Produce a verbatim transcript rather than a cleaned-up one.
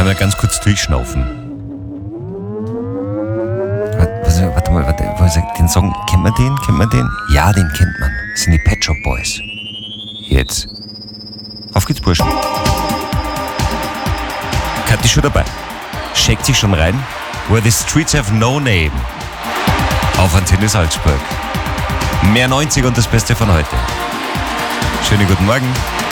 Einmal ganz kurz durchschnaufen. Warte, warte mal, warte, den Song, kennt man den? Kennt man den? Ja, den kennt man. Das sind die Pet Shop Boys. Jetzt. Auf geht's, Burschen. Kathi schon dabei. Schickt sich schon rein. Where the streets have no name. Auf Antenne Salzburg. Mehr neunzig und das Beste von heute. Schönen guten Morgen.